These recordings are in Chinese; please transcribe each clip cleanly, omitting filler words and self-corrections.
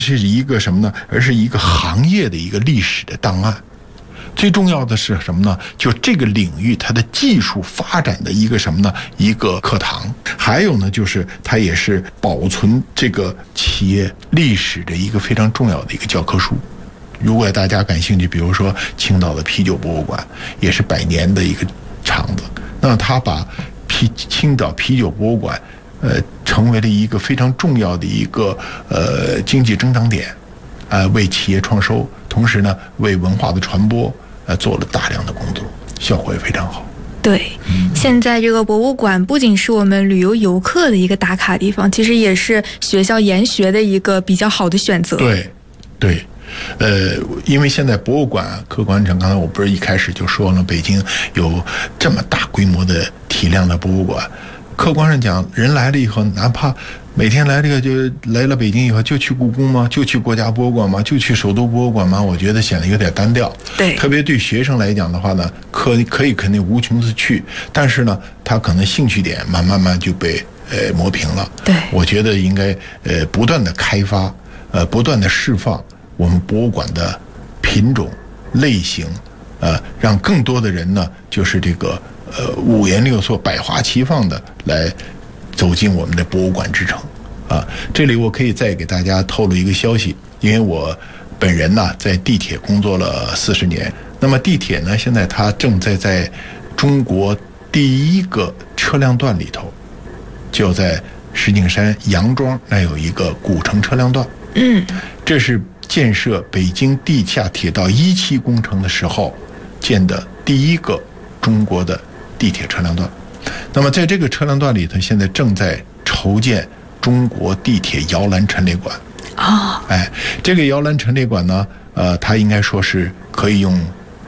是一个什么呢？而是一个行业的一个历史的档案。最重要的是什么呢？就这个领域它的技术发展的一个什么呢？一个课堂。还有呢，就是它也是保存这个企业历史的一个非常重要的一个教科书。如果大家感兴趣，比如说青岛的啤酒博物馆，也是100年的一个厂子，那他把青岛啤酒博物馆成为了一个非常重要的一个经济增长点，为企业创收，同时呢为文化的传播做了大量的工作，效果也非常好。 对，现在这个博物馆不仅是我们旅游游客的一个打卡地方，其实也是学校研学的一个比较好的选择。 对，因为现在博物馆客观上，刚才我不是一开始就说了，北京有这么大规模的体量的博物馆，客观上讲，人来了以后，哪怕每天来这个就来了北京以后，就去故宫吗？就去国家博物馆吗？就去首都博物馆吗？我觉得显得有点单调。 对， 特别对学生来讲的话呢，可以肯定无穷次去，但是呢，他可能兴趣点慢慢就被磨平了。 对， 我觉得应该不断的开发，不断的释放我们博物馆的品种类型，让更多的人呢，就是这个五颜六色、百花齐放的来走进我们的博物馆之城啊！这里我可以再给大家透露一个消息，因为我本人呢在地铁工作了40年，那么地铁呢现在它正在中国第一个车辆段里头，就在石景山杨庄那有一个古城车辆段，这是建设北京地下铁道1期工程的时候建的第一个中国的地铁车辆段。那么在这个车辆段里头，现在正在筹建中国地铁摇篮陈列馆。这个摇篮陈列馆呢，它应该说是可以用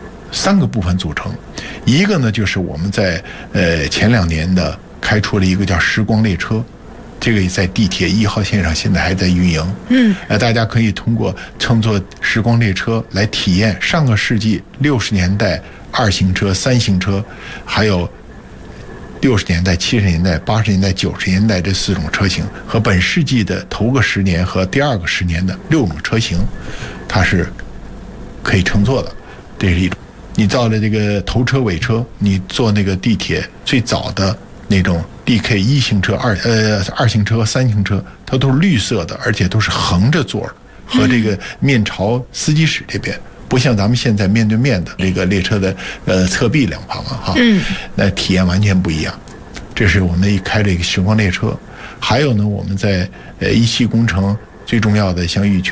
3个部分组成。一个呢，就是我们在前2年的开出了一个叫时光列车，这个在地铁1号线上现在还在运营。大家可以通过乘坐时光列车来体验上个世纪60年代2型车、3型车，还有60年代、70年代、80年代、90年代这4种车型，和本世纪的头个10年和第二个10年的6种车型，它是可以乘坐的。这是一种。你到了这个头车尾车，你坐那个地铁最早的那种 DK 1型车、2型车和3型车，它都是绿色的，而且都是横着座和这个面朝司机室这边。不像咱们现在面对面的这个列车的侧壁两旁那体验完全不一样。这是我们开了一个时光列车。还有呢，我们在1期工程最重要的像玉泉